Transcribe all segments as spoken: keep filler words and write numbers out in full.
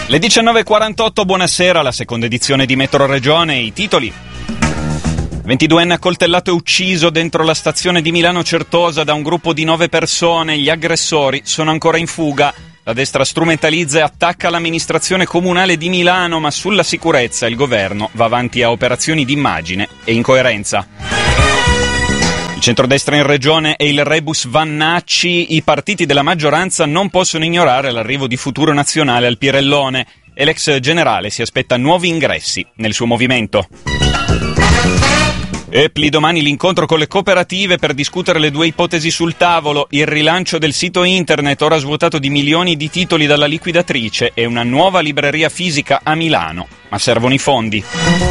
Le diciannove e quarantotto, buonasera, la seconda edizione di Metro Regione, i titoli. ventiduenne accoltellato e ucciso dentro la stazione di Milano Certosa da un gruppo di nove persone, gli aggressori sono ancora in fuga. La destra strumentalizza e attacca l'amministrazione comunale di Milano, ma sulla sicurezza il governo va avanti a operazioni di immagine e incoerenza. Il centrodestra in regione e il rebus Vannacci, i partiti della maggioranza non possono ignorare l'arrivo di Futuro Nazionale al Pirellone e l'ex generale si aspetta nuovi ingressi nel suo movimento. Epli, domani l'incontro con le cooperative per discutere le due ipotesi sul tavolo, il rilancio del sito internet ora svuotato di milioni di titoli dalla liquidatrice e una nuova libreria fisica a Milano, ma servono i fondi.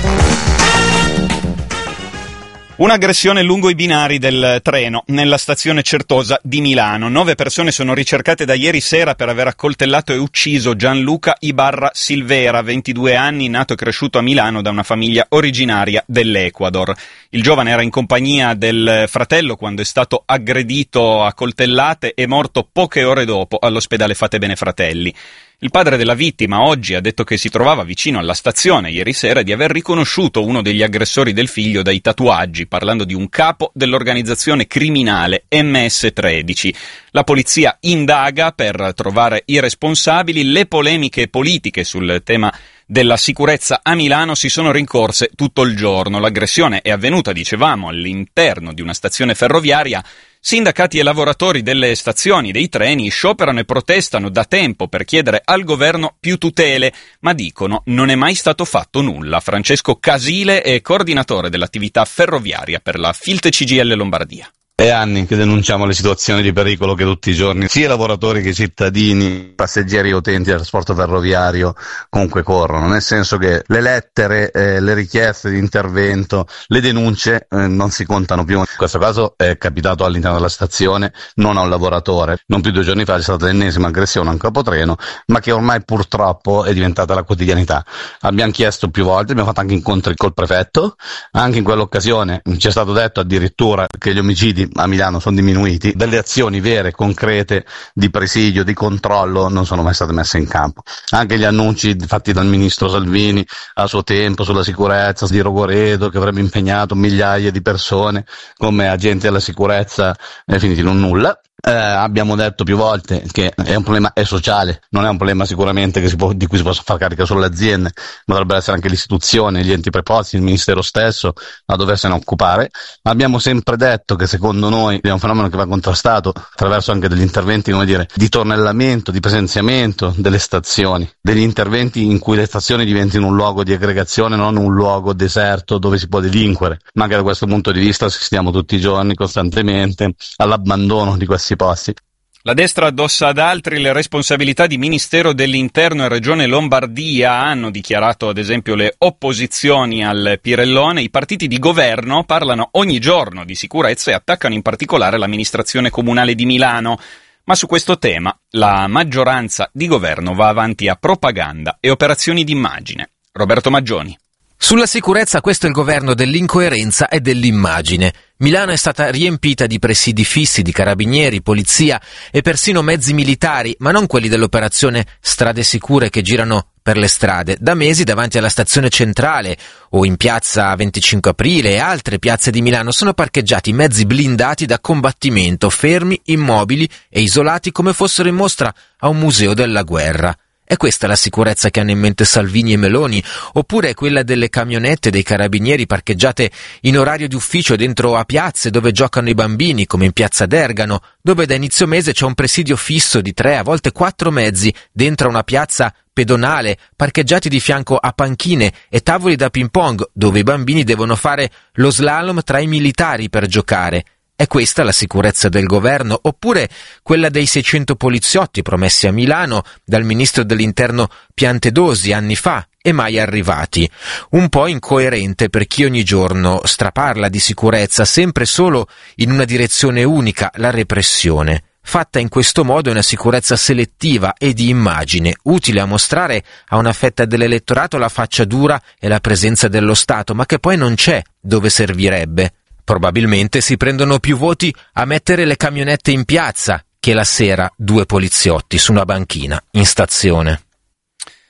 Un'aggressione lungo i binari del treno nella stazione Certosa di Milano. Nove persone sono ricercate da ieri sera per aver accoltellato e ucciso Gianluca Ibarra Silvera, ventidue anni, nato e cresciuto a Milano da una famiglia originaria dell'Ecuador. Il giovane era in compagnia del fratello quando è stato aggredito a coltellate e morto poche ore dopo all'ospedale Fatebenefratelli. Fratelli. Il padre della vittima oggi ha detto che si trovava vicino alla stazione ieri sera e di aver riconosciuto uno degli aggressori del figlio dai tatuaggi, parlando di un capo dell'organizzazione criminale M S tredici. La polizia indaga per trovare i responsabili. Le polemiche politiche sul tema della sicurezza a Milano si sono rincorse tutto il giorno. L'aggressione è avvenuta, dicevamo, all'interno di una stazione ferroviaria. Sindacati e lavoratori delle stazioni dei treni scioperano e protestano da tempo per chiedere al governo più tutele, ma dicono non è mai stato fatto nulla. Francesco Casile è coordinatore dell'attività ferroviaria per la Filt C G I L Lombardia. È anni che denunciamo le situazioni di pericolo che tutti i giorni sia i lavoratori che i cittadini, passeggeri e utenti del trasporto ferroviario comunque corrono, nel senso che le lettere, eh, le richieste di intervento, le denunce eh, non si contano più. In questo caso è capitato all'interno della stazione, non a un lavoratore. Non più di due giorni fa c'è stata l'ennesima aggressione a un capotreno, ma che ormai purtroppo è diventata la quotidianità. Abbiamo chiesto più volte, abbiamo fatto anche incontri col prefetto, anche in quell'occasione ci è stato detto addirittura che gli omicidi a Milano sono diminuiti, delle azioni vere, concrete di presidio, di controllo non sono mai state messe in campo. Anche gli annunci fatti dal ministro Salvini a suo tempo sulla sicurezza di Rogoredo, che avrebbe impegnato migliaia di persone come agenti della sicurezza, è finito in un nulla. Eh, abbiamo detto più volte che è un problema è sociale, non è un problema sicuramente che si può, di cui si possono far carico solo le aziende, ma dovrebbero essere anche l'istituzione, gli enti preposti, il ministero stesso a doversene occupare. Abbiamo sempre detto che secondo noi è un fenomeno che va contrastato attraverso anche degli interventi, come dire, di tornellamento, di presenziamento delle stazioni, degli interventi in cui le stazioni diventino un luogo di aggregazione, non un luogo deserto dove si può delinquere. Ma anche da questo punto di vista assistiamo tutti i giorni costantemente all'abbandono di questi posti. La destra addossa ad altri le responsabilità di Ministero dell'Interno e Regione Lombardia. Hanno dichiarato ad esempio le opposizioni al Pirellone. I partiti di governo parlano ogni giorno di sicurezza e attaccano in particolare l'amministrazione comunale di Milano. Ma su questo tema la maggioranza di governo va avanti a propaganda e operazioni d'immagine. Roberto Maggioni. Sulla sicurezza questo è il governo dell'incoerenza e dell'immagine. Milano è stata riempita di presidi fissi di carabinieri, polizia e persino mezzi militari, ma non quelli dell'operazione Strade Sicure che girano per le strade. Da mesi davanti alla stazione centrale o in piazza venticinque aprile e altre piazze di Milano sono parcheggiati mezzi blindati da combattimento, fermi, immobili e isolati come fossero in mostra a un museo della guerra. È questa la sicurezza che hanno in mente Salvini e Meloni? Oppure è quella delle camionette dei carabinieri parcheggiate in orario di ufficio dentro a piazze dove giocano i bambini, come in piazza d'Ergano, dove da inizio mese c'è un presidio fisso di tre, a volte quattro mezzi dentro una piazza pedonale, parcheggiati di fianco a panchine e tavoli da ping pong, dove i bambini devono fare lo slalom tra i militari per giocare. È questa la sicurezza del governo? Oppure quella dei seicento poliziotti promessi a Milano dal ministro dell'Interno Piantedosi anni fa e mai arrivati? Un po' incoerente per chi ogni giorno straparla di sicurezza, sempre solo in una direzione unica, la repressione. Fatta in questo modo è una sicurezza selettiva e di immagine, utile a mostrare a una fetta dell'elettorato la faccia dura e la presenza dello Stato, ma che poi non c'è dove servirebbe. Probabilmente si prendono più voti a mettere le camionette in piazza che la sera due poliziotti su una banchina in stazione.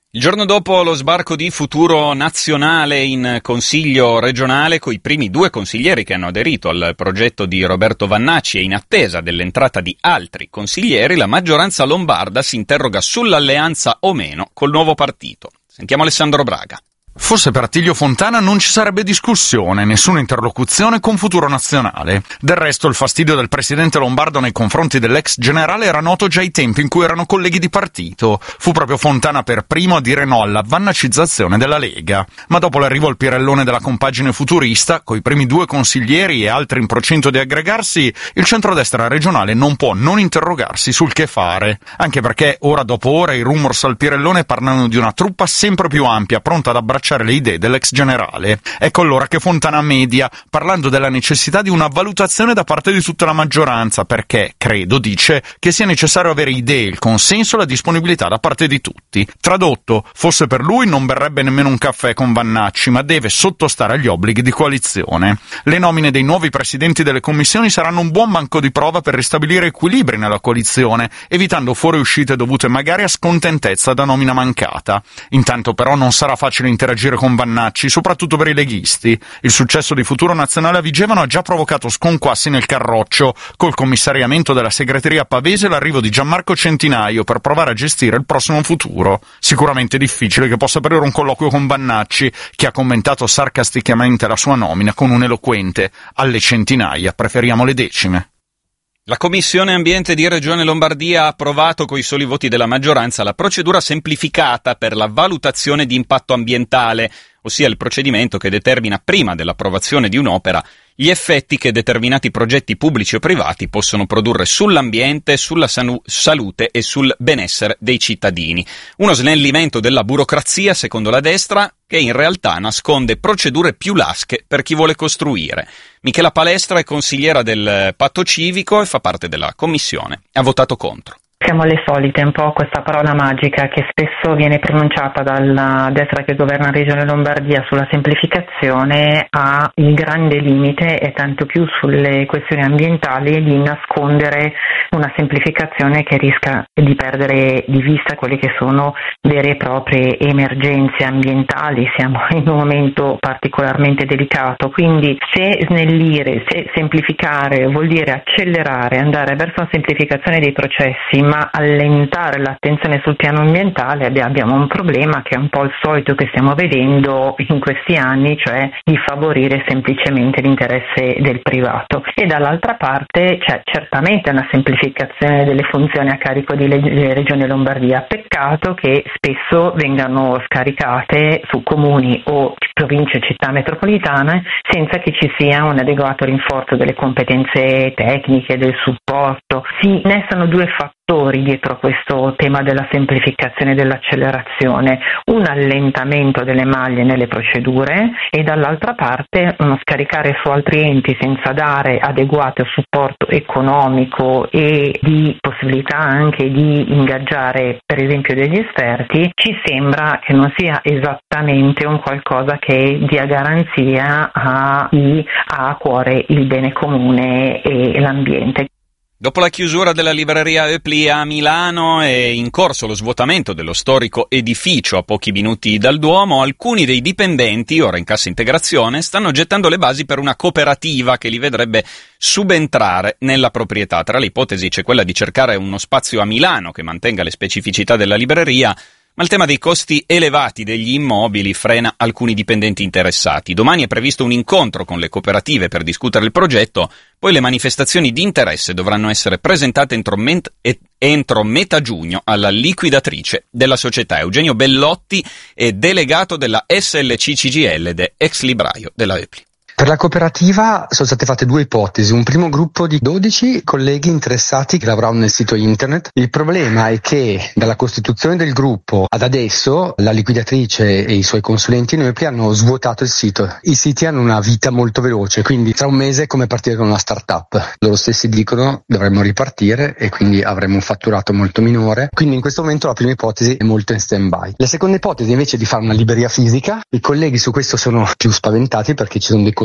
Il giorno dopo lo sbarco di Futuro Nazionale in Consiglio regionale, coi primi due consiglieri che hanno aderito al progetto di Roberto Vannacci e in attesa dell'entrata di altri consiglieri, la maggioranza lombarda si interroga sull'alleanza o meno col nuovo partito. Sentiamo Alessandro Braga. Fosse per Attilio Fontana non ci sarebbe discussione, nessuna interlocuzione con Futuro Nazionale. Del resto il fastidio del presidente lombardo nei confronti dell'ex generale era noto già ai tempi in cui erano colleghi di partito. Fu proprio Fontana per primo a dire no alla vannacizzazione della Lega. Ma dopo l'arrivo al Pirellone della compagine futurista, coi primi due consiglieri e altri in procinto di aggregarsi, il centrodestra regionale non può non interrogarsi sul che fare. Anche perché ora dopo ora i rumors al Pirellone parlano di una truppa sempre più ampia, pronta ad abbracciare le idee dell'ex generale. Ecco allora che Fontana media, parlando della necessità di una valutazione da parte di tutta la maggioranza, perché, credo, dice, che sia necessario avere idee, il consenso e la disponibilità da parte di tutti. Tradotto, fosse per lui non berrebbe nemmeno un caffè con Vannacci, ma deve sottostare agli obblighi di coalizione. Le nomine dei nuovi presidenti delle commissioni saranno un buon banco di prova per ristabilire equilibri nella coalizione, evitando fuoriuscite dovute magari a scontentezza da nomina mancata. Intanto però non sarà facile interagire con Vannacci, soprattutto per i leghisti. Il successo di Futuro Nazionale a Vigevano ha già provocato sconquassi nel Carroccio, col commissariamento della segreteria pavese e l'arrivo di Gianmarco Centinaio per provare a gestire il prossimo futuro. Sicuramente difficile che possa aprire un colloquio con Vannacci, che ha commentato sarcasticamente la sua nomina con un eloquente «alle centinaia preferiamo le decime». La Commissione Ambiente di Regione Lombardia ha approvato coi soli voti della maggioranza la procedura semplificata per la valutazione di impatto ambientale, ossia il procedimento che determina prima dell'approvazione di un'opera gli effetti che determinati progetti pubblici o privati possono produrre sull'ambiente, sulla sanu- salute e sul benessere dei cittadini. Uno snellimento della burocrazia, secondo la destra, che in realtà nasconde procedure più lasche per chi vuole costruire. Michela Palestra è consigliera del Patto Civico e fa parte della commissione. Ha votato contro. Siamo alle solite, un po' questa parola magica che spesso viene pronunciata dalla destra che governa la Regione Lombardia sulla semplificazione, ha il grande limite, e tanto più sulle questioni ambientali, di nascondere una semplificazione che rischia di perdere di vista quelle che sono vere e proprie emergenze ambientali. Siamo in un momento particolarmente delicato, quindi se snellire, se semplificare vuol dire accelerare, andare verso una semplificazione dei processi, ma allentare l'attenzione sul piano ambientale, abbiamo un problema che è un po' il solito che stiamo vedendo in questi anni, cioè di favorire semplicemente l'interesse del privato. E dall'altra parte c'è certamente una semplificazione delle funzioni a carico di le- Regione Lombardia. Peccato che spesso vengano scaricate su comuni o province e città metropolitane senza che ci sia un adeguato rinforzo delle competenze tecniche, del supporto. Si innestano due fattori dietro questo tema della semplificazione e dell'accelerazione: un allentamento delle maglie nelle procedure e dall'altra parte uno scaricare su altri enti senza dare adeguato supporto economico e di possibilità anche di ingaggiare per esempio degli esperti. Ci sembra che non sia esattamente un qualcosa che dia garanzia a chi ha a cuore il bene comune e l'ambiente. Dopo la chiusura della libreria Eupli a Milano e in corso lo svuotamento dello storico edificio a pochi minuti dal Duomo, alcuni dei dipendenti, ora in cassa integrazione, stanno gettando le basi per una cooperativa che li vedrebbe subentrare nella proprietà. Tra le ipotesi c'è quella di cercare uno spazio a Milano che mantenga le specificità della libreria, ma il tema dei costi elevati degli immobili frena alcuni dipendenti interessati. Domani è previsto un incontro con le cooperative per discutere il progetto, poi le manifestazioni di interesse dovranno essere presentate entro, ment- entro metà giugno alla liquidatrice della società. Eugenio Bellotti è delegato della S L C C G L ed è ex libraio della Eupli. Per la cooperativa sono state fatte due ipotesi: un primo gruppo di dodici colleghi interessati che lavoravano nel sito internet. Il problema è che dalla costituzione del gruppo ad adesso la liquidatrice e i suoi consulenti Neupli hanno svuotato il sito. I siti hanno una vita molto veloce, quindi tra un mese è come partire con una startup. Loro stessi dicono dovremmo ripartire e quindi avremo un fatturato molto minore. Quindi in questo momento la prima ipotesi è molto in stand by. La seconda ipotesi invece è di fare una libreria fisica. I colleghi su questo sono più spaventati perché ci sono dei costi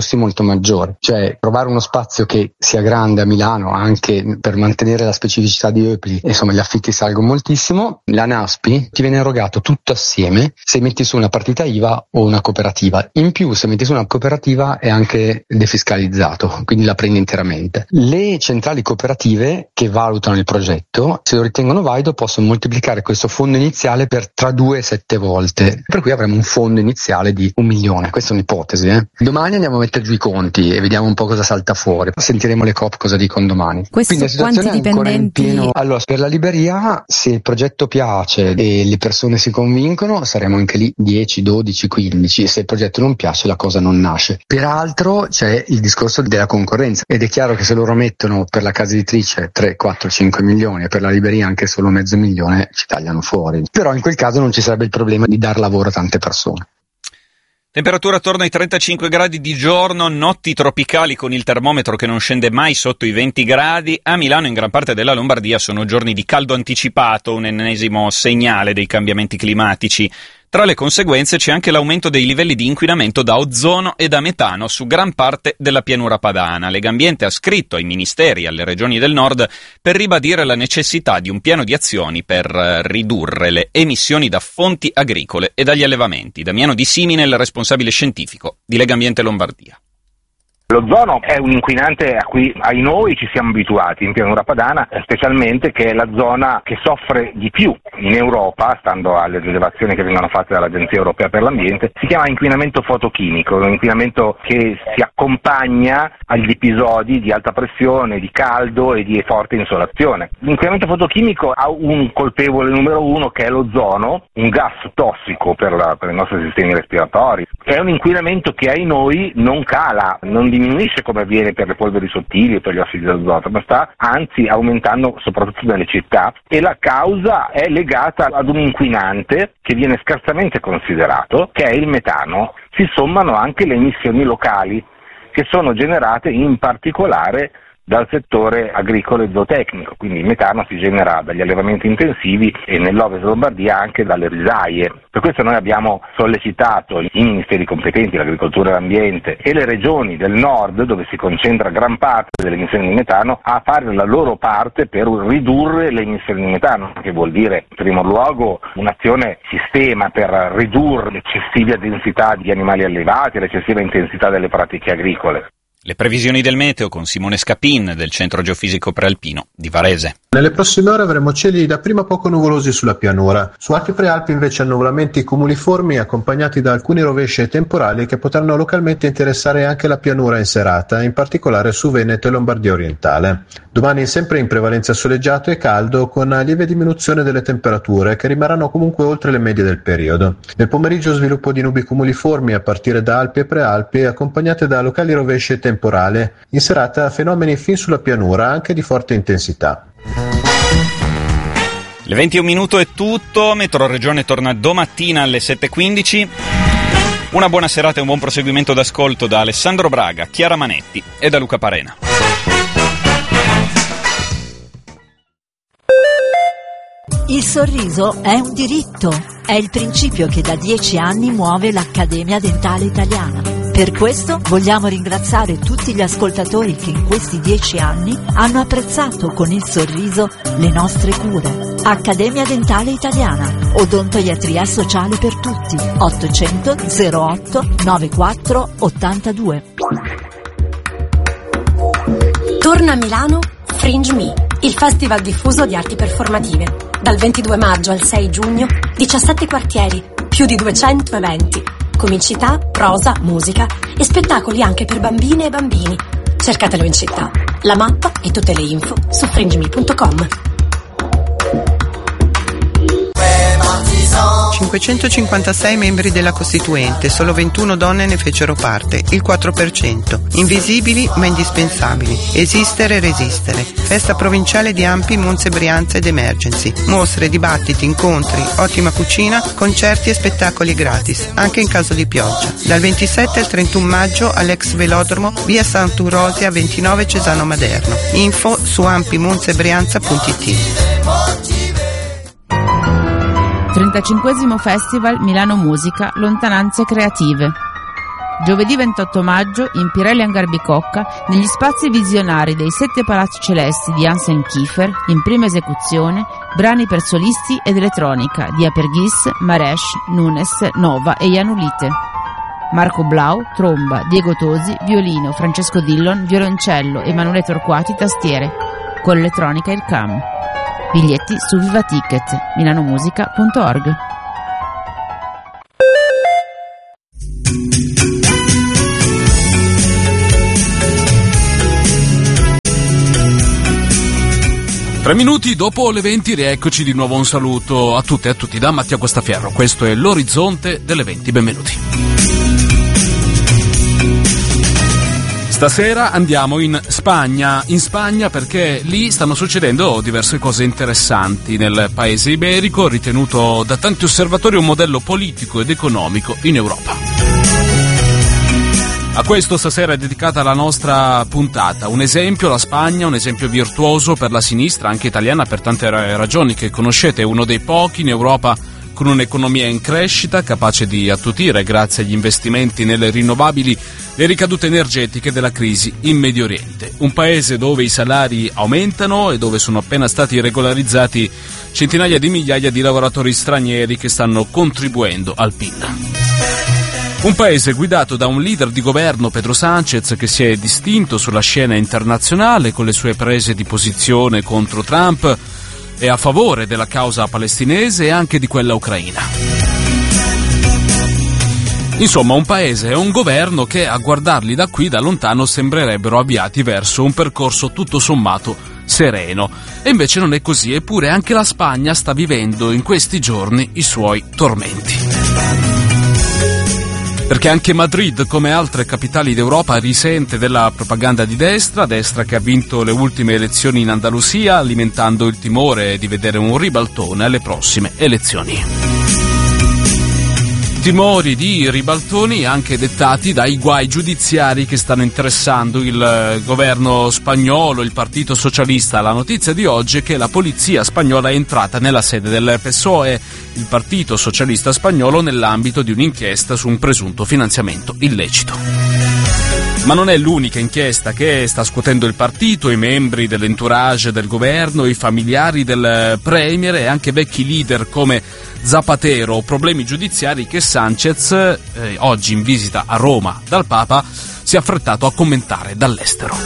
costi molto maggiori, cioè trovare uno spazio che sia grande a Milano anche per mantenere la specificità di Eupli, insomma gli affitti salgono moltissimo. La NASPI ti viene erogato tutto assieme se metti su una partita I V A o una cooperativa, in più se metti su una cooperativa è anche defiscalizzato, quindi la prendi interamente. Le centrali cooperative che valutano il progetto, se lo ritengono valido, possono moltiplicare questo fondo iniziale per tra due e sette volte, per cui avremo un fondo iniziale di un milione. Questa è un'ipotesi, eh. Domani andiamo a mettere giù i conti e vediamo un po' cosa salta fuori, sentiremo le Coop cosa dicono domani. Questo quindi la situazione è ancora in pieno. Allora, per la libreria, se il progetto piace e le persone si convincono, saremo anche lì dieci, dodici, quindici. Se il progetto non piace, la cosa non nasce. Peraltro c'è il discorso della concorrenza ed è chiaro che se loro mettono per la casa editrice tre, quattro, cinque milioni e per la libreria anche solo mezzo milione, ci tagliano fuori. Però in quel caso non ci sarebbe il problema di dar lavoro a tante persone. Temperatura attorno ai trentacinque gradi di giorno, notti tropicali con il termometro che non scende mai sotto i venti gradi. A Milano e in gran parte della Lombardia sono giorni di caldo anticipato, un ennesimo segnale dei cambiamenti climatici. Tra le conseguenze c'è anche l'aumento dei livelli di inquinamento da ozono e da metano su gran parte della pianura padana. Legambiente ha scritto ai ministeri e alle regioni del nord per ribadire la necessità di un piano di azioni per ridurre le emissioni da fonti agricole e dagli allevamenti. Damiano Di Simine, il responsabile scientifico di Legambiente Lombardia. L'ozono è un inquinante a cui ai noi ci siamo abituati in pianura padana, specialmente che è la zona che soffre di più in Europa, stando alle rilevazioni che vengono fatte dall'Agenzia Europea per l'Ambiente. Si chiama inquinamento fotochimico, un inquinamento che si accompagna agli episodi di alta pressione, di caldo e di forte insolazione. L'inquinamento fotochimico ha un colpevole numero uno che è l'ozono, un gas tossico per, la, per i nostri sistemi respiratori. È un inquinamento che ai noi non cala, non diminuisce come avviene per le polveri sottili e per gli ossidi d'azoto, ma sta anzi aumentando soprattutto nelle città, e la causa è legata ad un inquinante che viene scarsamente considerato, che è il metano. Si sommano anche le emissioni locali che sono generate in particolare dal settore agricolo e zootecnico, quindi il metano si genera dagli allevamenti intensivi e nell'Ovest Lombardia anche dalle risaie. Per questo noi abbiamo sollecitato i ministeri competenti, l'agricoltura e l'ambiente, e le regioni del nord, dove si concentra gran parte delle emissioni di metano, a fare la loro parte per ridurre le emissioni di metano, che vuol dire in primo luogo un'azione sistema per ridurre l'eccessiva densità di animali allevati, l'eccessiva intensità delle pratiche agricole. Le previsioni del meteo con Simone Scapin del Centro Geofisico Prealpino di Varese. Nelle prossime ore avremo cieli dapprima poco nuvolosi sulla pianura. Su Alpi Prealpi invece annuvolamenti cumuliformi accompagnati da alcuni rovesci e temporali che potranno localmente interessare anche la pianura in serata, in particolare su Veneto e Lombardia orientale. Domani sempre in prevalenza soleggiato e caldo, con lieve diminuzione delle temperature che rimarranno comunque oltre le medie del periodo. Nel pomeriggio sviluppo di nubi cumuliformi a partire da Alpi e Prealpi accompagnate da locali rovesci e temporali. In serata fenomeni fin sulla pianura anche di forte intensità. Le venti e un minuto è tutto, Metro Regione torna domattina alle sette e quindici. Una buona serata e un buon proseguimento d'ascolto da Alessandro Braga, Chiara Manetti e da Luca Parena. Il sorriso è un diritto, è il principio che da dieci anni muove l'Accademia Dentale Italiana. Per questo vogliamo ringraziare tutti gli ascoltatori che in questi dieci anni hanno apprezzato con il sorriso le nostre cure. Accademia Dentale Italiana, odontoiatria sociale per tutti, ottocento zero otto novantaquattro ottantadue. Torna a Milano Fringe Me, il festival diffuso di arti performative. Dal ventidue maggio al sei giugno, diciassette quartieri, più di duecento eventi, comicità, prosa, musica e spettacoli anche per bambine e bambini. Cercatelo in città. La mappa e tutte le info su fringeme punto com. cinquecentocinquantasei membri della Costituente, solo ventuno donne ne fecero parte, il quattro per cento. Invisibili ma indispensabili. Esistere e resistere. Festa provinciale di Ampi, Monza e Brianza ed Emergency. Mostre, dibattiti, incontri, ottima cucina, concerti e spettacoli gratis, anche in caso di pioggia. Dal ventisette al trentuno maggio all'ex velodromo, via Sant'Urosia ventinove Cesano Maderno. Info su ampi monza e brianza punto it. trentacinquesimo Festival Milano Musica Lontananze Creative. Giovedì ventotto maggio in Pirelli Hangar Bicocca, negli spazi visionari dei Sette Palazzi Celesti di Hansen Kiefer, in prima esecuzione, brani per solisti ed elettronica di Aperghis, Maresh, Nunes, Nova e Janulite. Marco Blau, tromba, Diego Tosi, violino, Francesco Dillon, violoncello, Emanuele Torquati, tastiere. Con l'elettronica il Cam. Biglietti su Viva Ticket, milanomusica punto org. Tre minuti dopo le venti, rieccoci di nuovo. Un saluto a tutte e a tutti da Mattia Guastafierro. Questo è l'Orizzonte delle venti, benvenuti. Stasera andiamo in Spagna, in Spagna perché lì stanno succedendo diverse cose interessanti nel paese iberico, ritenuto da tanti osservatori un modello politico ed economico in Europa. A questo stasera è dedicata la nostra puntata. Un esempio, la Spagna, un esempio virtuoso per la sinistra, anche italiana, per tante ragioni che conoscete, uno dei pochi in Europa con un'economia in crescita, capace di attutire, grazie agli investimenti nelle rinnovabili, le ricadute energetiche della crisi in Medio Oriente. Un paese dove i salari aumentano e dove sono appena stati regolarizzati centinaia di migliaia di lavoratori stranieri che stanno contribuendo al P I L. Un paese guidato da un leader di governo, Pedro Sánchez, che si è distinto sulla scena internazionale con le sue prese di posizione contro Trump e a favore della causa palestinese e anche di quella ucraina. Insomma, un paese e un governo che, a guardarli da qui, da lontano, sembrerebbero avviati verso un percorso tutto sommato sereno. E invece non è così, eppure anche la Spagna sta vivendo in questi giorni i suoi tormenti. Perché anche Madrid, come altre capitali d'Europa, risente della propaganda di destra, destra che ha vinto le ultime elezioni in Andalusia, alimentando il timore di vedere un ribaltone alle prossime elezioni. Timori di ribaltoni anche dettati dai guai giudiziari che stanno interessando il governo spagnolo, il Partito Socialista. La notizia di oggi è che la polizia spagnola è entrata nella sede del P S O E, il Partito Socialista spagnolo, nell'ambito di un'inchiesta su un presunto finanziamento illecito. Ma non è l'unica inchiesta che sta scuotendo il partito, i membri dell'entourage del governo, i familiari del premier e anche vecchi leader come Zapatero, problemi giudiziari che Sánchez, eh, oggi in visita a Roma dal Papa, si è affrettato a commentare dall'estero,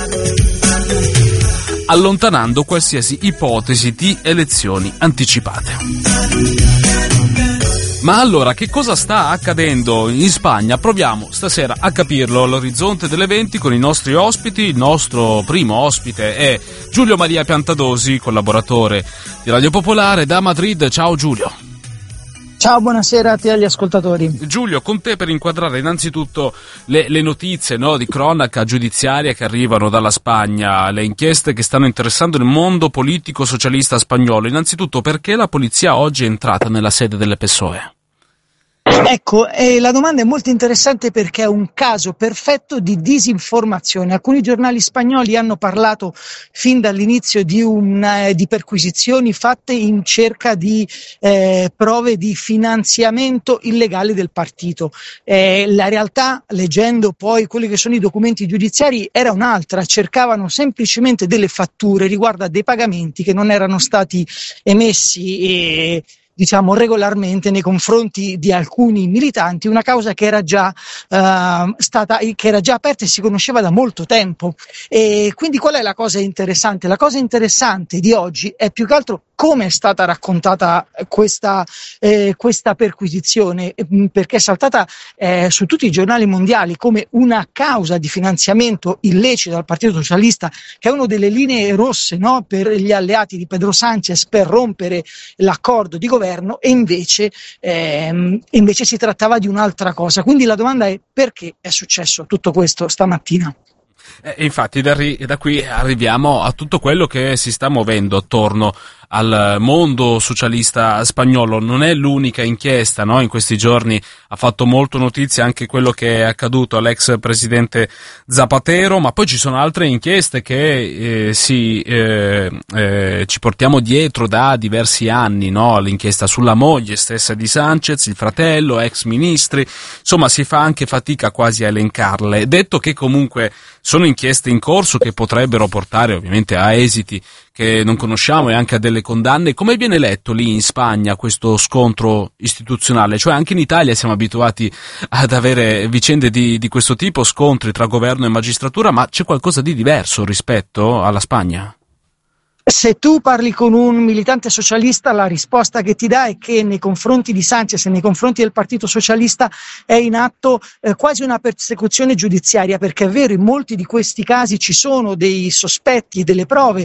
allontanando qualsiasi ipotesi di elezioni anticipate. Ma allora, che cosa sta accadendo in Spagna? Proviamo stasera a capirlo all'Orizzonte delle venti con i nostri ospiti. Il nostro primo ospite è Giulio Maria Piantadosi, collaboratore di Radio Popolare da Madrid. Ciao Giulio. Ciao, buonasera a te e agli ascoltatori. Giulio, con te per inquadrare innanzitutto le, le notizie, no, di cronaca giudiziaria che arrivano dalla Spagna, le inchieste che stanno interessando il mondo politico socialista spagnolo. Innanzitutto, perché la polizia oggi è entrata nella sede delle P S O E? Ecco, eh, la domanda è molto interessante perché è un caso perfetto di disinformazione. Alcuni giornali spagnoli hanno parlato fin dall'inizio di, una, di perquisizioni fatte in cerca di eh, prove di finanziamento illegale del partito. Eh, la realtà, leggendo poi quelli che sono i documenti giudiziari, era un'altra. Cercavano semplicemente delle fatture riguardo a dei pagamenti che non erano stati emessi e diciamo regolarmente nei confronti di alcuni militanti, una causa che era già uh, stata che era già aperta e si conosceva da molto tempo. E quindi qual è la cosa interessante? La cosa interessante di oggi è più che altro come è stata raccontata questa, eh, questa perquisizione, perché è saltata eh, su tutti i giornali mondiali come una causa di finanziamento illecito dal Partito Socialista, che è una delle linee rosse, no, per gli alleati di Pedro Sánchez per rompere l'accordo di governo, e invece, ehm, invece si trattava di un'altra cosa. Quindi la domanda è: perché è successo tutto questo stamattina? Eh, infatti da, ri- da qui arriviamo a tutto quello che si sta muovendo attorno al mondo socialista spagnolo. Non è l'unica inchiesta, no? In questi giorni ha fatto molto notizia anche quello che è accaduto all'ex presidente Zapatero, ma poi ci sono altre inchieste che eh, si eh, eh, ci portiamo dietro da diversi anni, no? L'inchiesta sulla moglie stessa di Sanchez, il fratello, ex ministri, insomma si fa anche fatica quasi a elencarle. Detto che comunque sono inchieste in corso che potrebbero portare ovviamente a esiti che non conosciamo e anche a delle condanne, come viene letto lì in Spagna questo scontro istituzionale? Cioè anche in Italia siamo abituati ad avere vicende di, di questo tipo, scontri tra governo e magistratura, ma c'è qualcosa di diverso rispetto alla Spagna? Se tu parli con un militante socialista, la risposta che ti dà è che nei confronti di Sanchez e nei confronti del Partito Socialista è in atto eh, quasi una persecuzione giudiziaria, perché è vero, in molti di questi casi ci sono dei sospetti, delle prove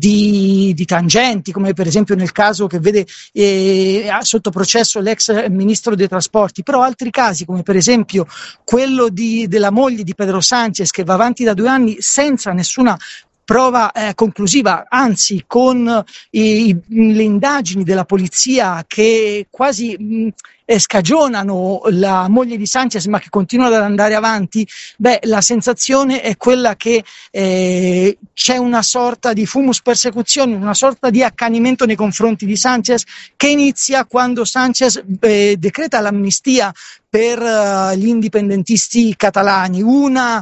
di, di tangenti, come per esempio nel caso che vede eh, sotto processo l'ex ministro dei trasporti, però altri casi, come per esempio quello di, della moglie di Pedro Sanchez, che va avanti da due anni senza nessuna prova eh, conclusiva, anzi con i, i, le indagini della polizia che quasi mh, eh, scagionano la moglie di Sanchez ma che continuano ad andare avanti, beh, la sensazione è quella che eh, c'è una sorta di fumus persecuzione, una sorta di accanimento nei confronti di Sanchez, che inizia quando Sanchez eh, decreta l'amnistia per uh, gli indipendentisti catalani, una,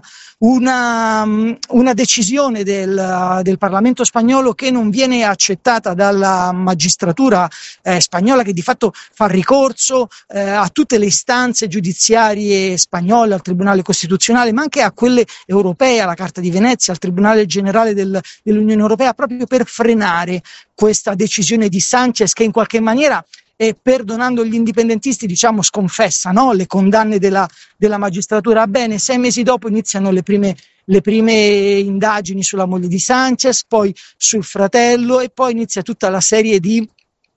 una, una decisione del, del Parlamento spagnolo che non viene accettata dalla magistratura eh, spagnola, che di fatto fa ricorso eh, a tutte le istanze giudiziarie spagnole, al Tribunale Costituzionale, ma anche a quelle europee, alla Carta di Venezia, al Tribunale Generale del, dell'Unione Europea, proprio per frenare questa decisione di Sanchez, che in qualche maniera, e perdonando gli indipendentisti, diciamo, sconfessa, no? Le condanne della, della magistratura. Bene, sei mesi dopo iniziano le prime, le prime indagini sulla moglie di Sanchez, poi sul fratello, e poi inizia tutta la serie di,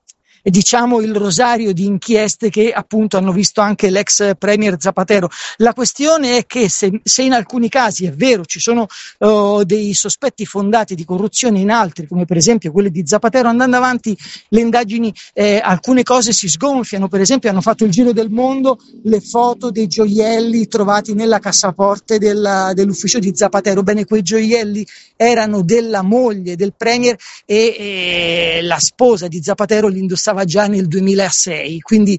diciamo, il rosario di inchieste che appunto hanno visto anche l'ex premier Zapatero. La questione è che se, se in alcuni casi è vero ci sono uh, dei sospetti fondati di corruzione, in altri, come per esempio quelli di Zapatero, andando avanti le indagini, eh, alcune cose si sgonfiano. Per esempio hanno fatto il giro del mondo le foto dei gioielli trovati nella cassaforte della, dell'ufficio di Zapatero. Bene, quei gioielli erano della moglie del premier e, e la sposa di Zapatero li indossava già nel duemilasei, quindi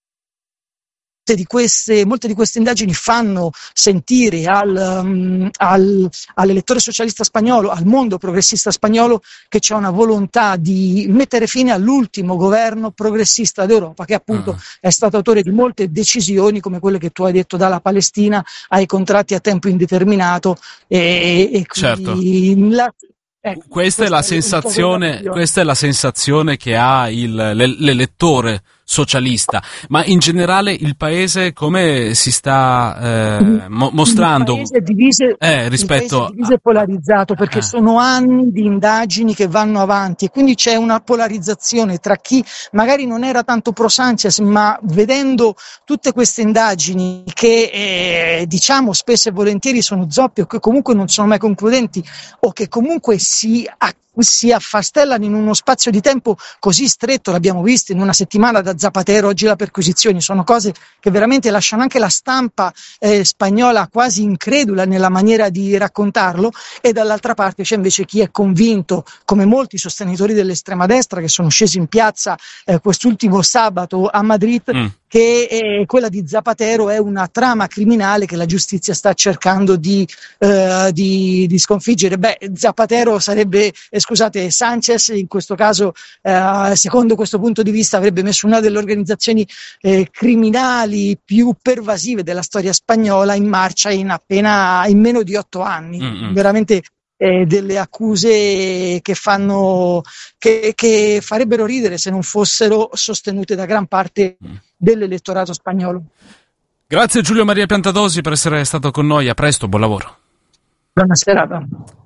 di queste, molte di queste indagini fanno sentire al, um, al, all'elettore socialista spagnolo, al mondo progressista spagnolo, che c'è una volontà di mettere fine all'ultimo governo progressista d'Europa, che appunto uh-huh. è stato autore di molte decisioni come quelle che tu hai detto, dalla Palestina ai contratti a tempo indeterminato e, e quindi certo. la, Ecco, questa, questa è la sensazione, questa è la sensazione che ha il, l'elettore socialista, ma in generale il paese come si sta eh, mo- mostrando? Il paese è divise, eh, rispetto il paese è polarizzato, perché eh. sono anni di indagini che vanno avanti e quindi c'è una polarizzazione tra chi magari non era tanto pro Sanchez, ma vedendo tutte queste indagini che eh, diciamo spesso e volentieri sono zoppie o che comunque non sono mai concludenti o che comunque si acc- si affastellano in uno spazio di tempo così stretto, l'abbiamo visto in una settimana da Zapatero, oggi la perquisizione, sono cose che veramente lasciano anche la stampa eh, spagnola quasi incredula nella maniera di raccontarlo, e dall'altra parte c'è invece chi è convinto, come molti sostenitori dell'estrema destra che sono scesi in piazza eh, quest'ultimo sabato a Madrid, mm. che eh, quella di Zapatero è una trama criminale che la giustizia sta cercando di, eh, di, di sconfiggere. Beh, Zapatero sarebbe, eh, scusate, Sanchez in questo caso, eh, secondo questo punto di vista, avrebbe messo una delle organizzazioni eh, criminali più pervasive della storia spagnola in marcia in appena, in meno di otto anni. Mm-hmm. Veramente eh, delle accuse che fanno, che, che farebbero ridere se non fossero sostenute da gran parte mm. dell'elettorato spagnolo. Grazie Giulio Maria Piantadosi per essere stato con noi, a presto, buon lavoro. Buona serata.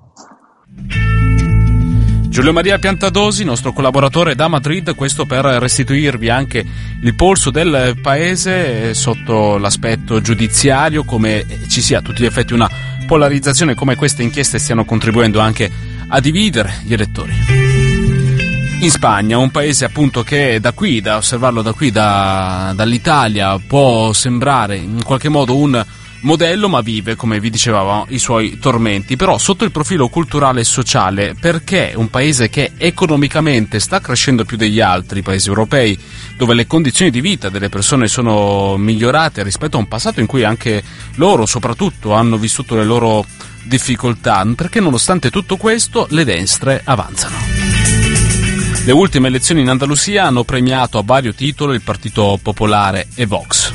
Giulio Maria Piantadosi, nostro collaboratore da Madrid, questo per restituirvi anche il polso del paese sotto l'aspetto giudiziario, come ci sia a tutti gli effetti una polarizzazione, come queste inchieste stiano contribuendo anche a dividere gli elettori. In Spagna, un paese appunto che da qui, da osservarlo da qui, da, dall'Italia, può sembrare in qualche modo un modello, ma vive, come vi dicevamo, i suoi tormenti. Però sotto il profilo culturale e sociale, perché un paese che economicamente sta crescendo più degli altri paesi europei, dove le condizioni di vita delle persone sono migliorate rispetto a un passato in cui anche loro soprattutto hanno vissuto le loro difficoltà, perché nonostante tutto questo le destre avanzano? Le ultime elezioni in Andalusia hanno premiato a vario titolo il Partito Popolare e Vox.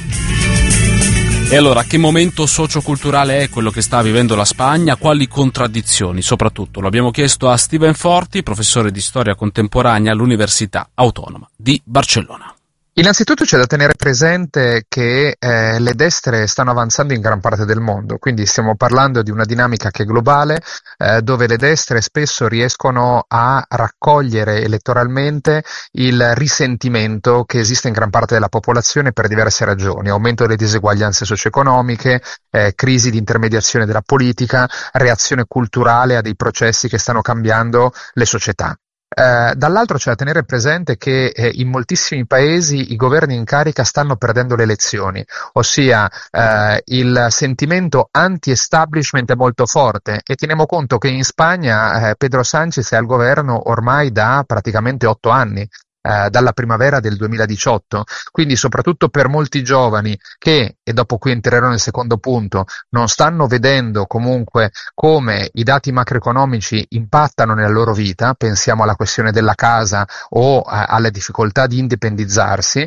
E allora, che momento socioculturale è quello che sta vivendo la Spagna? Quali contraddizioni, soprattutto? Lo abbiamo chiesto a Steven Forti, professore di storia contemporanea all'Università Autonoma di Barcellona. Innanzitutto c'è da tenere presente che eh, le destre stanno avanzando in gran parte del mondo, quindi stiamo parlando di una dinamica che è globale, eh, dove le destre spesso riescono a raccogliere elettoralmente il risentimento che esiste in gran parte della popolazione per diverse ragioni: aumento delle diseguaglianze socio-economiche, eh, crisi di intermediazione della politica, reazione culturale a dei processi che stanno cambiando le società. Eh, dall'altro c'è da tenere presente che eh, in moltissimi paesi i governi in carica stanno perdendo le elezioni, ossia eh, il sentimento anti-establishment è molto forte, e teniamo conto che in Spagna eh, Pedro Sánchez è al governo ormai da praticamente otto anni. Eh, dalla primavera del duemiladiciotto, quindi soprattutto per molti giovani che, e dopo qui entrerò nel secondo punto, non stanno vedendo comunque come i dati macroeconomici impattano nella loro vita, pensiamo alla questione della casa o eh, alle difficoltà di indipendizzarsi,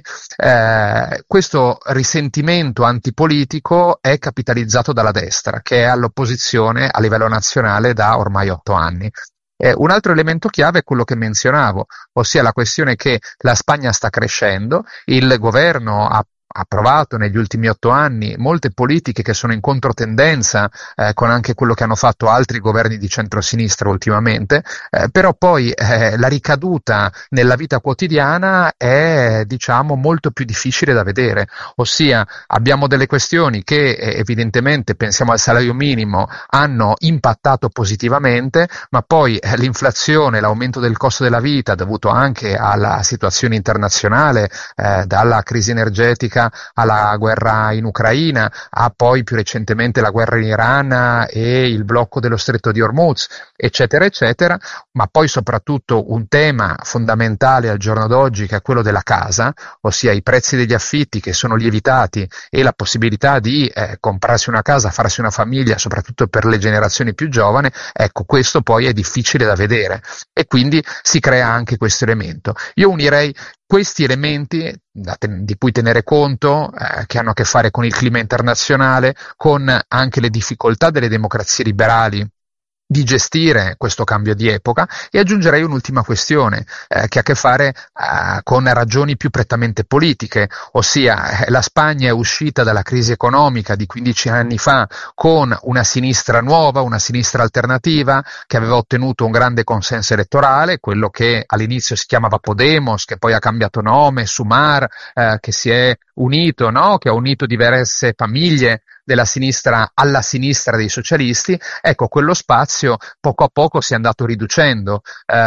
eh, questo risentimento antipolitico è capitalizzato dalla destra, che è all'opposizione a livello nazionale da ormai otto anni. Eh, un altro elemento chiave è quello che menzionavo, ossia la questione che la Spagna sta crescendo, il governo ha approvato negli ultimi otto anni molte politiche che sono in controtendenza eh, con anche quello che hanno fatto altri governi di centrosinistra ultimamente, eh, però poi eh, la ricaduta nella vita quotidiana è, diciamo, molto più difficile da vedere, ossia abbiamo delle questioni che eh, evidentemente, pensiamo al salario minimo, hanno impattato positivamente, ma poi eh, l'inflazione, l'aumento del costo della vita dovuto anche alla situazione internazionale, eh, dalla crisi energetica alla guerra in Ucraina, a poi più recentemente la guerra in Iran e il blocco dello stretto di Hormuz, eccetera eccetera, ma poi soprattutto un tema fondamentale al giorno d'oggi, che è quello della casa, ossia i prezzi degli affitti che sono lievitati e la possibilità di eh, comprarsi una casa, farsi una famiglia, soprattutto per le generazioni più giovani. Ecco, questo poi è difficile da vedere e quindi si crea anche questo elemento. Io unirei questi elementi da ten- di cui tenere conto, eh, che hanno a che fare con il clima internazionale, con anche le difficoltà delle democrazie liberali di gestire questo cambio di epoca, e aggiungerei un'ultima questione eh, che ha a che fare eh, con ragioni più prettamente politiche, ossia eh, la Spagna è uscita dalla crisi economica di quindici anni fa con una sinistra nuova, una sinistra alternativa che aveva ottenuto un grande consenso elettorale, quello che all'inizio si chiamava Podemos, che poi ha cambiato nome, Sumar, eh, che si è unito, no? che ha unito diverse famiglie della sinistra alla sinistra dei socialisti. Ecco, quello spazio poco a poco si è andato riducendo,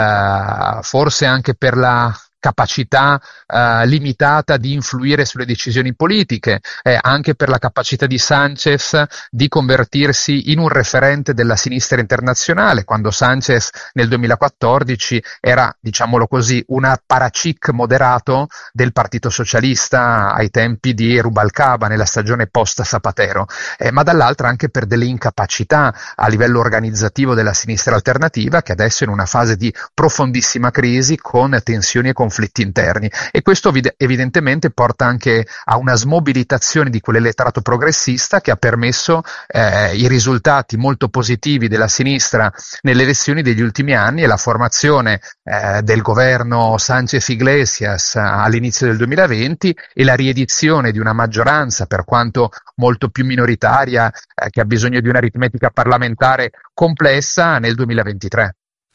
eh, forse anche per la capacità eh, limitata di influire sulle decisioni politiche, eh, anche per la capacità di Sánchez di convertirsi in un referente della sinistra internazionale, quando Sánchez nel duemilaquattordici era, diciamolo così, un apparatchik moderato del Partito Socialista ai tempi di Rubalcaba nella stagione post Zapatero, eh, ma dall'altra anche per delle incapacità a livello organizzativo della sinistra alternativa, che adesso è in una fase di profondissima crisi con tensioni e conflitti interni, e questo evidentemente porta anche a una smobilitazione di quell'elettorato progressista che ha permesso eh, i risultati molto positivi della sinistra nelle elezioni degli ultimi anni e la formazione eh, del governo Sánchez-Iglesias all'inizio del duemilaventi e la riedizione di una maggioranza, per quanto molto più minoritaria, eh, che ha bisogno di un'aritmetica parlamentare complessa, nel duemilaventitré.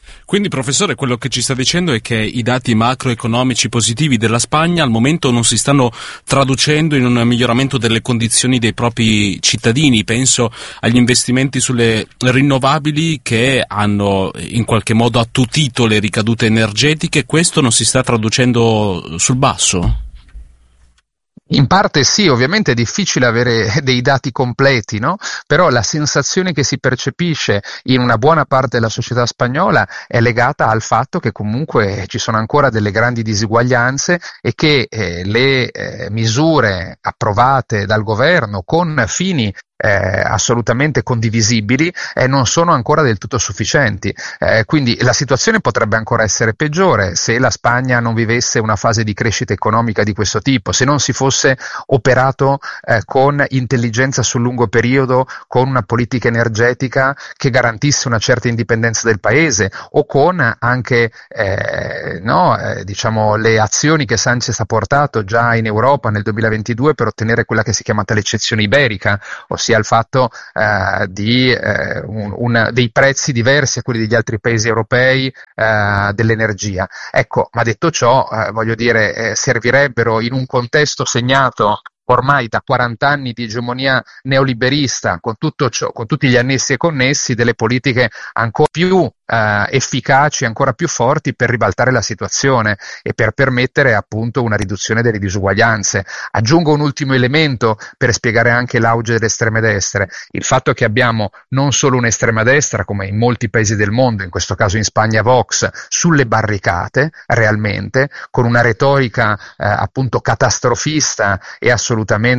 Quindi, professore, quello che ci sta dicendo è che i dati macroeconomici positivi della Spagna al momento non si stanno traducendo in un miglioramento delle condizioni dei propri cittadini. Penso agli investimenti sulle rinnovabili che hanno in qualche modo attutito le ricadute energetiche. Questo non si sta traducendo sul basso? In parte sì, ovviamente è difficile avere dei dati completi, no? Però la sensazione che si percepisce in una buona parte della società spagnola è legata al fatto che comunque ci sono ancora delle grandi disuguaglianze e che eh, le eh, misure approvate dal governo con fini Eh, assolutamente condivisibili eh, non sono ancora del tutto sufficienti, eh, quindi la situazione potrebbe ancora essere peggiore se la Spagna non vivesse una fase di crescita economica di questo tipo, se non si fosse operato eh, con intelligenza sul lungo periodo, con una politica energetica che garantisse una certa indipendenza del paese, o con anche eh, no, eh, diciamo le azioni che Sanchez ha portato già in Europa nel duemilaventidue per ottenere quella che si chiama l'eccezione iberica, ossia al fatto eh, di eh, un, un, dei prezzi diversi a quelli degli altri paesi europei eh, dell'energia. Ecco, ma detto ciò, eh, voglio dire, eh, servirebbero in un contesto segnato ormai da quaranta anni di egemonia neoliberista, con tutto ciò, con tutti gli annessi e connessi, delle politiche ancora più eh, efficaci, ancora più forti per ribaltare la situazione e per permettere appunto una riduzione delle disuguaglianze. Aggiungo un ultimo elemento per spiegare anche l'auge delle estreme destre: il fatto che abbiamo non solo un'estrema destra, come in molti paesi del mondo, in questo caso in Spagna Vox, sulle barricate realmente, con una retorica eh, appunto catastrofista e assolutamente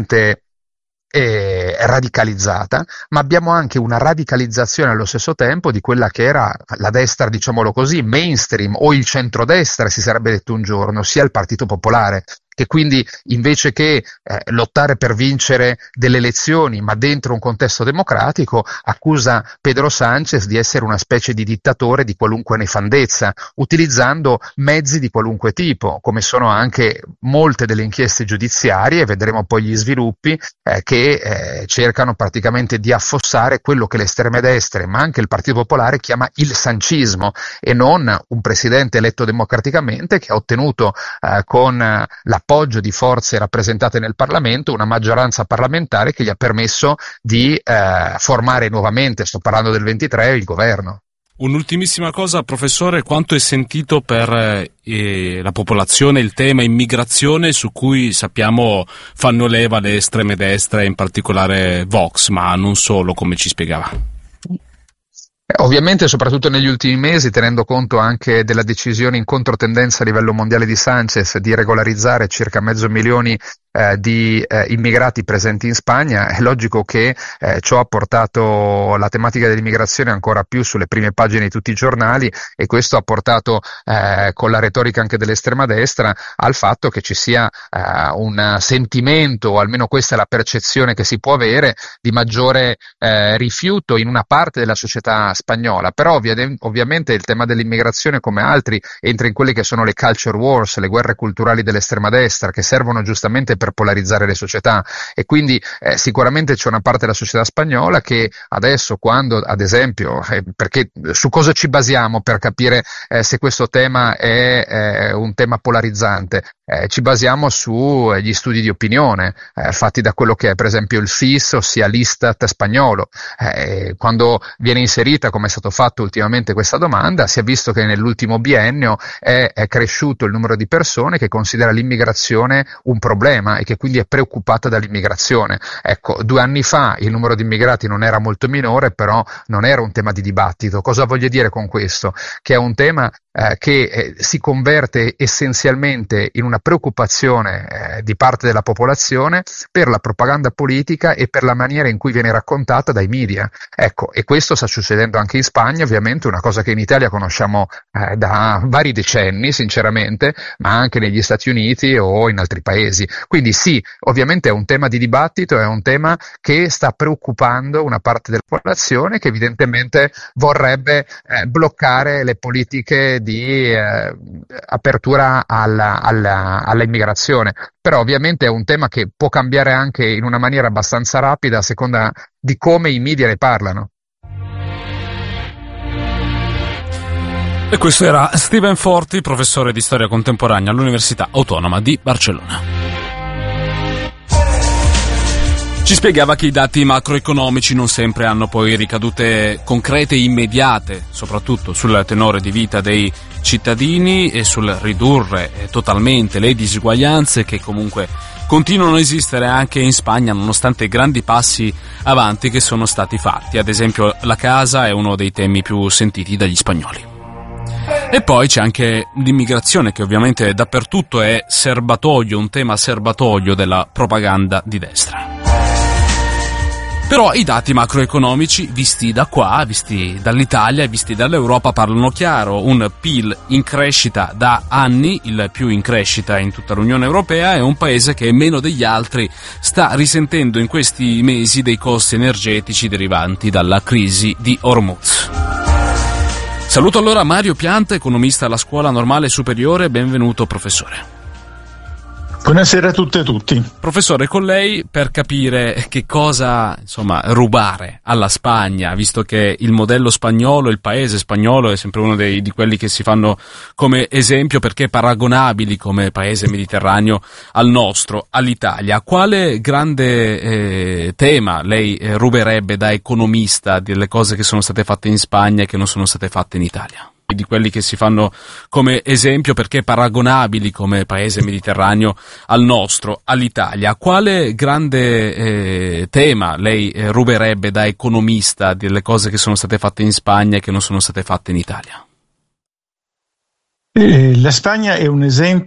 Eh, radicalizzata, ma abbiamo anche una radicalizzazione allo stesso tempo di quella che era la destra, diciamolo così, mainstream, o il centrodestra si sarebbe detto un giorno, sia il Partito Popolare, che quindi invece che eh, lottare per vincere delle elezioni, ma dentro un contesto democratico, accusa Pedro Sánchez di essere una specie di dittatore di qualunque nefandezza, utilizzando mezzi di qualunque tipo, come sono anche molte delle inchieste giudiziarie, vedremo poi gli sviluppi, eh, che eh, cercano praticamente di affossare quello che le estreme destre, ma anche il Partito Popolare, chiama il sancismo, e non un presidente eletto democraticamente che ha ottenuto eh, con eh, la appoggio di forze rappresentate nel Parlamento, una maggioranza parlamentare che gli ha permesso di eh, formare nuovamente, sto parlando del ventitré, il governo. Un'ultimissima cosa, professore: quanto è sentito per eh, la popolazione il tema immigrazione, su cui sappiamo fanno leva le estreme destre, in particolare Vox, ma non solo, come ci spiegava? Ovviamente, soprattutto negli ultimi mesi, tenendo conto anche della decisione in controtendenza a livello mondiale di Sanchez di regolarizzare circa mezzo milione eh, di eh, immigrati presenti in Spagna, è logico che eh, ciò ha portato la tematica dell'immigrazione ancora più sulle prime pagine di tutti i giornali, e questo ha portato, eh, con la retorica anche dell'estrema destra, al fatto che ci sia eh, un sentimento, o almeno questa è la percezione che si può avere, di maggiore eh, rifiuto in una parte della società spagnola. Però ovvia- ovviamente il tema dell'immigrazione, come altri, entra in quelle che sono le culture wars, le guerre culturali dell'estrema destra, che servono giustamente per polarizzare le società, e quindi eh, sicuramente c'è una parte della società spagnola che adesso, quando ad esempio, eh, perché su cosa ci basiamo per capire eh, se questo tema è eh, un tema polarizzante? Eh, ci basiamo sugli studi di opinione eh, fatti da quello che è per esempio il C I S, ossia l'Istat spagnolo. Eh, quando viene inserita, come è stato fatto ultimamente, questa domanda, si è visto che nell'ultimo biennio è, è cresciuto il numero di persone che considera l'immigrazione un problema e che quindi è preoccupata dall'immigrazione. Ecco, due anni fa il numero di immigrati non era molto minore, però non era un tema di dibattito. Cosa voglio dire con questo? Che è un tema eh, che eh, si converte essenzialmente in una preoccupazione eh, di parte della popolazione per la propaganda politica e per la maniera in cui viene raccontata dai media. Ecco, e questo sta succedendo anche in Spagna, ovviamente, una cosa che in Italia conosciamo eh, da vari decenni, sinceramente, ma anche negli Stati Uniti o in altri paesi. Quindi sì, ovviamente è un tema di dibattito, è un tema che sta preoccupando una parte della popolazione, che evidentemente vorrebbe eh, bloccare le politiche di eh, apertura alla, alla, all'immigrazione. Però ovviamente è un tema che può cambiare anche in una maniera abbastanza rapida a seconda di come i media ne parlano. E questo era Steven Forti, professore di storia contemporanea all'Università Autonoma di Barcellona. Ci spiegava che i dati macroeconomici non sempre hanno poi ricadute concrete e immediate, soprattutto sul tenore di vita dei cittadini e sul ridurre totalmente le disuguaglianze che comunque continuano a esistere anche in Spagna nonostante i grandi passi avanti che sono stati fatti. Ad esempio la casa è uno dei temi più sentiti dagli spagnoli. E poi c'è anche l'immigrazione, che ovviamente dappertutto è serbatoio, un tema serbatoio della propaganda di destra. Però i dati macroeconomici visti da qua, visti dall'Italia e visti dall'Europa parlano chiaro. Un P I L in crescita da anni, il più in crescita in tutta l'Unione Europea, e un paese che meno degli altri sta risentendo in questi mesi dei costi energetici derivanti dalla crisi di Hormuz. Saluto allora Mario Pianta, economista alla Scuola Normale Superiore. Benvenuto professore. Buonasera a tutte e a tutti. Professore, con lei per capire che cosa, insomma, rubare alla Spagna, visto che il modello spagnolo, il paese spagnolo è sempre uno dei, di quelli che si fanno come esempio perché paragonabili come paese mediterraneo al nostro, all'Italia. Quale grande eh, tema lei eh, ruberebbe da economista delle cose che sono state fatte in Spagna e che non sono state fatte in Italia? Di quelli che si fanno come esempio perché paragonabili come paese mediterraneo al nostro, all'Italia. Quale grande eh, tema lei eh, ruberebbe da economista delle cose che sono state fatte in Spagna e che non sono state fatte in Italia? Eh, la Spagna è un esempio